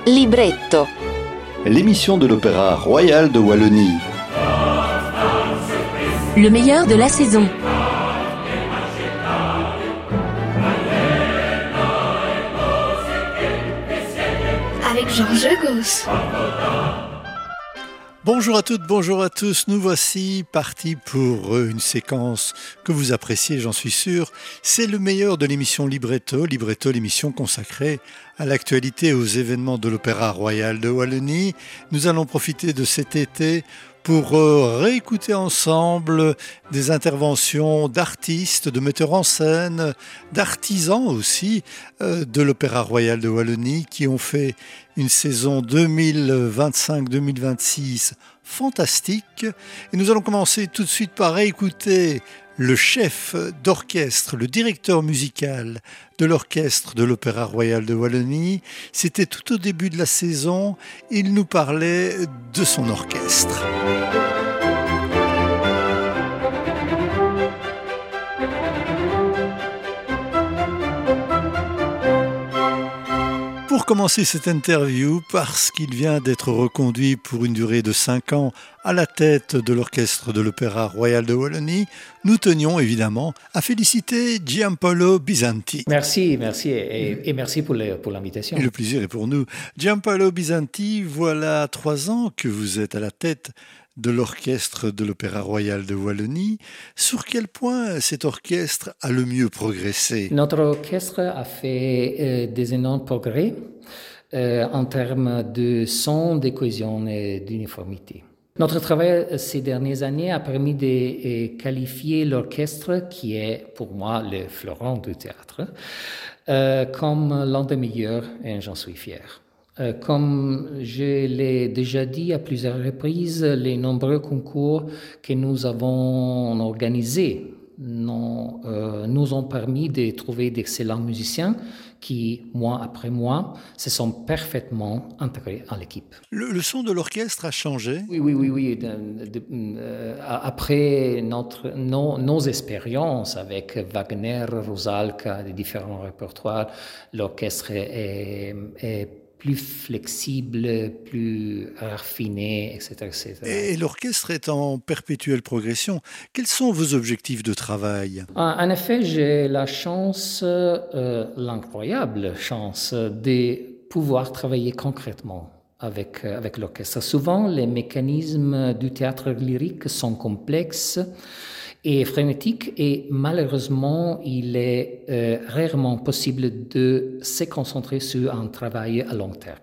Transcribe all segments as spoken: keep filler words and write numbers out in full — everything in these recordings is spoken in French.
Libretto. L'émission de l'Opéra Royal de Wallonie. Le meilleur de la saison. Avec Georges Gauss. Bonjour à toutes, bonjour à tous, nous voici partis pour une séquence que vous appréciez, j'en suis sûr. C'est le meilleur de l'émission Libretto, Libretto, l'émission consacrée à l'actualité et aux événements de l'Opéra Royal de Wallonie. Nous allons profiter de cet été pour réécouter ensemble des interventions d'artistes, de metteurs en scène, d'artisans aussi de l'Opéra Royal de Wallonie qui ont fait une saison deux mille vingt-cinq deux mille vingt-six fantastique. Et nous allons commencer tout de suite par réécouter le chef d'orchestre, le directeur musical de l'orchestre de l'Opéra Royal de Wallonie. C'était tout au début de la saison. Il nous parlait de son orchestre. Pour commencer cette interview, parce qu'il vient d'être reconduit pour une durée de cinq ans à la tête de l'orchestre de l'Opéra Royal de Wallonie, nous tenions évidemment à féliciter Giampaolo Bisanti. Merci, merci et, et merci pour, le, pour l'invitation. Et le plaisir est pour nous. Giampaolo Bisanti, voilà trois ans que vous êtes à la tête de l'orchestre de l'Opéra Royal de Wallonie. Sur quel point cet orchestre a le mieux progressé ? Notre orchestre a fait euh, des énormes progrès euh, en termes de son, de cohésion et d'uniformité. Notre travail ces dernières années a permis de euh, qualifier l'orchestre, qui est pour moi le fleuron du théâtre, euh, comme l'un des meilleurs, et j'en suis fier. Euh, comme je l'ai déjà dit à plusieurs reprises, les nombreux concours que nous avons organisés nous, euh, nous ont permis de trouver d'excellents musiciens qui, mois après mois, se sont parfaitement intégrés à l'équipe. Le, le son de l'orchestre a changé ? Oui, oui, oui. oui. De, de, euh, après notre, nos, nos expériences avec Wagner, Rusalka, les différents répertoires, l'orchestre est, est plus flexible, plus raffiné, et cetera, et cetera. Et l'orchestre est en perpétuelle progression. Quels sont vos objectifs de travail ? En effet, j'ai la chance, euh, l'incroyable chance de pouvoir travailler concrètement avec, avec l'orchestre. Souvent, les mécanismes du théâtre lyrique sont complexes et frénétique, et malheureusement, il est euh, rarement possible de se concentrer sur un travail à long terme.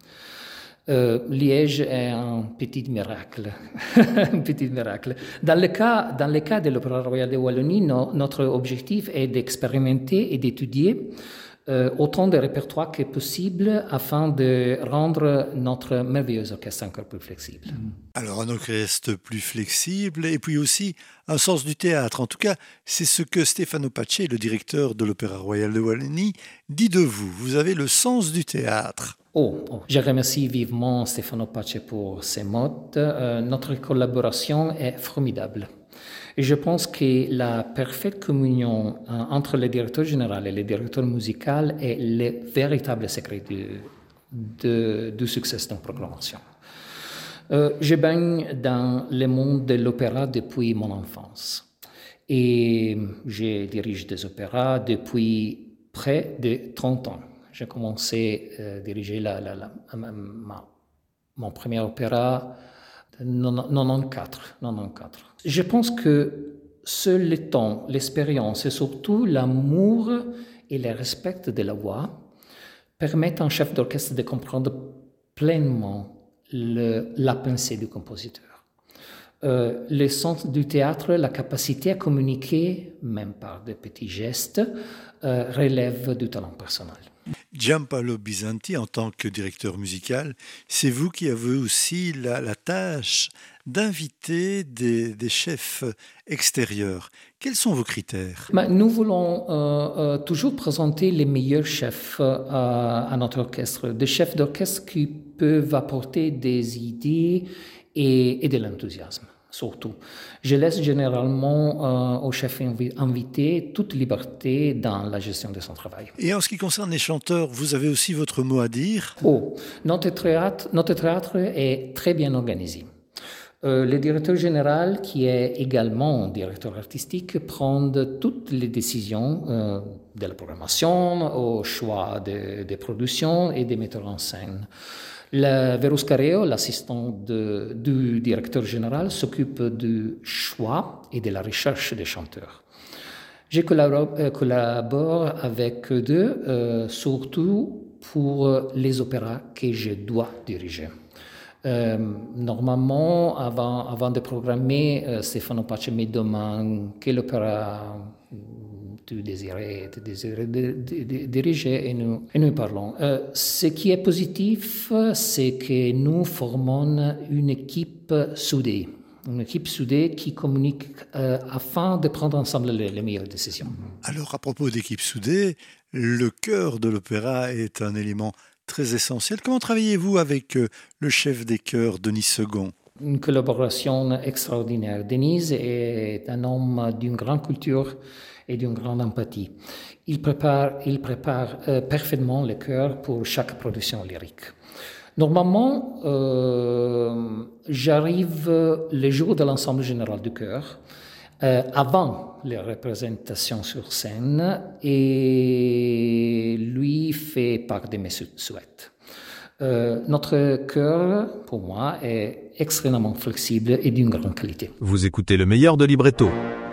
Euh, Liège est un petit miracle. un petit miracle. Dans le cas, dans le cas de l'Opéra Royal de Wallonie, no, notre objectif est d'expérimenter et d'étudier Euh, autant de répertoires que possible afin de rendre notre merveilleux orchestre encore plus flexible. Alors un orchestre plus flexible et puis aussi un sens du théâtre. En tout cas, c'est ce que Stefano Pace, le directeur de l'Opéra Royal de Wallonie, dit de vous. Vous avez le sens du théâtre. Oh, oh. Je remercie vivement Stefano Pace pour ces mots. Euh, notre collaboration est formidable. Et je pense que la parfaite communion euh, entre le directeur général et le directeur musical est le véritable secret du, de, du succès d'une programmation. Euh, je baigne dans le monde de l'opéra depuis mon enfance. Et je dirige des opéras depuis près de trente ans. J'ai commencé à euh, diriger la, la, la, ma, ma, mon premier opéra en quatre-vingt-quatorze. Je pense que seul le temps, l'expérience et surtout l'amour et le respect de la voix permettent à un chef d'orchestre de comprendre pleinement le, la pensée du compositeur. Euh, le sens du théâtre, la capacité à communiquer, même par de petits gestes, euh, relève du talent personnel. Giampaolo Bisanti, en tant que directeur musical, c'est vous qui avez aussi la, la tâche d'inviter des, des chefs extérieurs. Quels sont vos critères ? Mais nous voulons euh, euh, toujours présenter les meilleurs chefs euh, à notre orchestre, des chefs d'orchestre qui peuvent apporter des idées et, et de l'enthousiasme. surtout. Je laisse généralement euh, au chef invi- invité toute liberté dans la gestion de son travail. Et en ce qui concerne les chanteurs, vous avez aussi votre mot à dire? Oh, notre théâtre, notre théâtre est très bien organisé. Euh, le directeur général, qui est également directeur artistique, prend toutes les décisions euh, de la programmation, au choix des de productions et des metteurs en scène. Le Verus Carreo, l'assistant de, du directeur général, s'occupe du choix et de la recherche des chanteurs. Je collabore, euh, collabore avec eux deux, euh, surtout pour les opéras que je dois diriger. Euh, normalement, avant, avant de programmer, euh, Stefano Pace me demande quel opéra tu désirais, tu désirais de, de, de, diriger et nous, et nous parlons. Euh, ce qui est positif, c'est que nous formons une équipe soudée. Une équipe soudée qui communique euh, afin de prendre ensemble les, les meilleures décisions. Alors, à propos d'équipe soudée, le chœur de l'opéra est un élément très essentiel. Comment travaillez-vous avec euh, le chef des chœurs, Denis Second? Une collaboration extraordinaire. Denis est un homme d'une grande culture et d'une grande empathie. Il prépare, il prépare euh, parfaitement le chœur pour chaque production lyrique. Normalement, euh, j'arrive le jour de l'ensemble général du chœur, euh, avant les représentations sur scène, et lui fait part de mes souhaits. Euh, notre chœur, pour moi, est extrêmement flexible et d'une grande qualité. Vous écoutez le meilleur de Libretto.